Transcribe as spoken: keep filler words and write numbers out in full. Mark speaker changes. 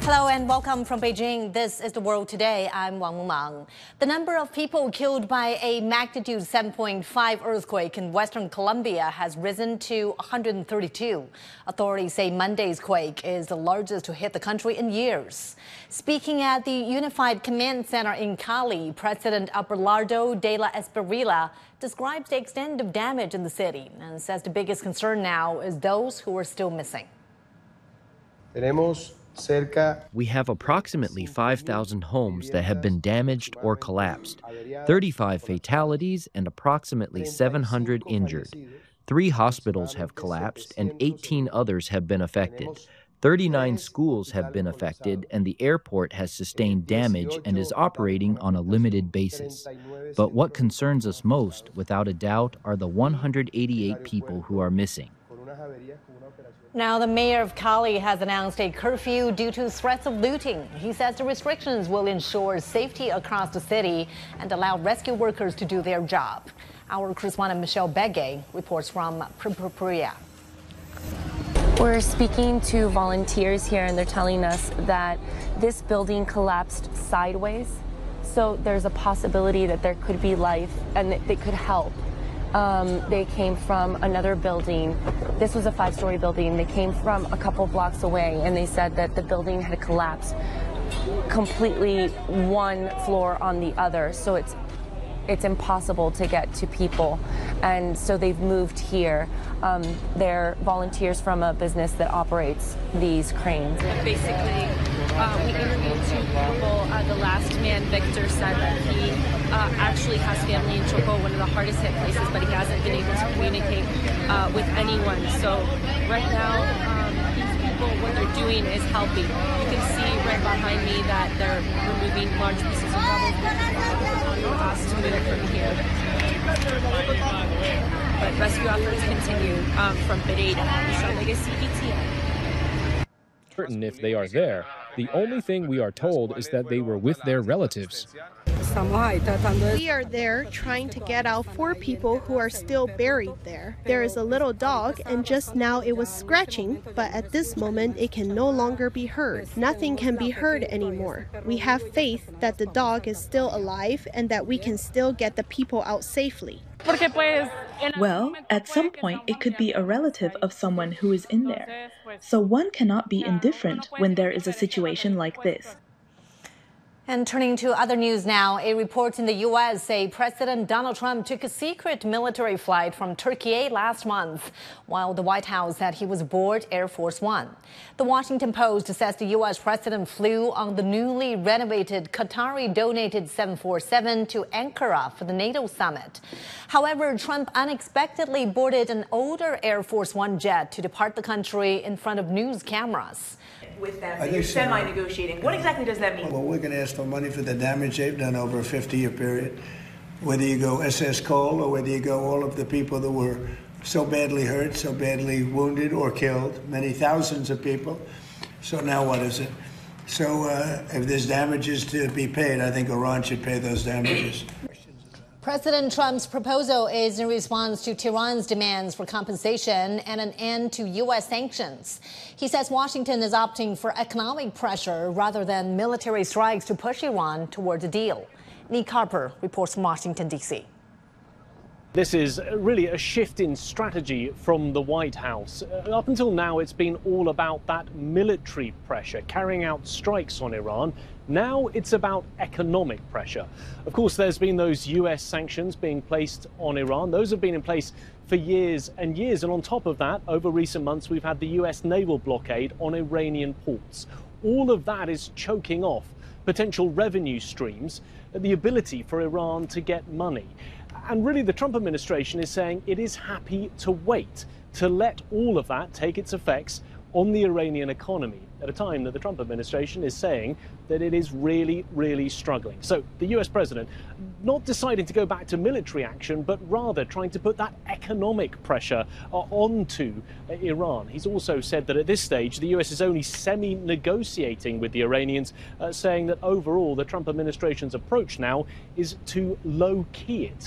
Speaker 1: Hello and welcome from Beijing. This is The World Today. I'm Wang Mumang. The number of people killed by a magnitude seven point five earthquake in western Colombia has risen to one hundred thirty-two. Authorities say Monday's quake is the largest to hit the country in years. Speaking at the Unified Command Center in Cali, President Abelardo de la Espriella describes the extent of damage in the city and says the biggest concern now is those who are still missing.
Speaker 2: Tenemos
Speaker 3: We have approximately five thousand homes that have been damaged or collapsed, thirty-five fatalities and approximately seven hundred injured. Three hospitals have collapsed and eighteen others have been affected. thirty-nine schools have been affected and the airport has sustained damage and is operating on a limited basis. But what concerns us most, without a doubt, are the one hundred eighty-eight people who are missing.
Speaker 1: Now, the mayor of Cali has announced a curfew due to threats of looting. He says the restrictions will ensure safety across the city and allow rescue workers to do their job. Our correspondent Michelle Begay reports from Pripyat.
Speaker 4: We're speaking to volunteers here, and they're telling us that this building collapsed sideways. So there's a possibility that there could be life and that they could help. Um, they came from another building. This was a five-story building. They came from a couple blocks away, and they said that the building had collapsed completely one floor on the other. So it's it's impossible to get to people. And so they've moved here. Um, they're volunteers from a business that operates these cranes.
Speaker 5: Basically, uh, we interviewed two people. Uh, the last man, Victor, said that he uh, actually has family in Choco, one of the hardest hit places, but he hasn't been able to communicate uh, with anyone. So right now, um, these people, what they're doing is helping. You can see right behind me that they're removing large pieces of rubble. To move from here. But rescue efforts continue um, from Pereira. Michelle Begay, C P T N.
Speaker 6: Certain if they are there. The only thing we are told is that they were with their relatives.
Speaker 7: We are there trying to get out four people who are still buried there. There is a little dog, and just now it was scratching, but at this moment it can no longer be heard. Nothing can be heard anymore. We have faith that the dog is still alive and that we can still get the people out safely.
Speaker 8: Well, at some point it could be a relative of someone who is in there. So one cannot be indifferent when there is a situation like this.
Speaker 1: And turning to other news now, a report in the U S say President Donald Trump took a secret military flight from Turkey last month, while the White House said he was aboard Air Force One. The Washington Post says the U S president flew on the newly renovated Qatari-donated seven forty-seven to Ankara for the NATO summit. However, Trump unexpectedly boarded an older Air Force One jet to depart the country in front of news cameras.
Speaker 9: With them, that you're semi-negotiating. What exactly does that mean?
Speaker 10: Well, we're going to ask for money for the damage they've done over a fifty-year period. Whether you go S S Cole or whether you go all of the people that were so badly hurt, so badly wounded or killed, many thousands of people. So now what is it? So uh, if there's damages to be paid, I think Iran should pay those damages.
Speaker 1: President Trump's proposal is in response to Tehran's demands for compensation and an end to U S sanctions. He says Washington is opting for economic pressure rather than military strikes to push Iran towards a deal. Nick Harper reports from Washington, D C
Speaker 11: This is really a shift in strategy from the White House. Up until now, it's been all about that military pressure, carrying out strikes on Iran. Now it's about economic pressure. Of course, there's been those U S sanctions being placed on Iran. Those have been in place for years and years. And on top of that, over recent months, we've had the U S naval blockade on Iranian ports. All of that is choking off potential revenue streams, the ability for Iran to get money. And really, the Trump administration is saying it is happy to wait, to let all of that take its effects on the Iranian economy at a time that the Trump administration is saying that it is really, really struggling. So the U S president not deciding to go back to military action, but rather trying to put that economic pressure uh, onto uh, Iran. He's also said that at this stage, the U S is only semi-negotiating with the Iranians, uh, saying that overall the Trump administration's approach now is to low-key it.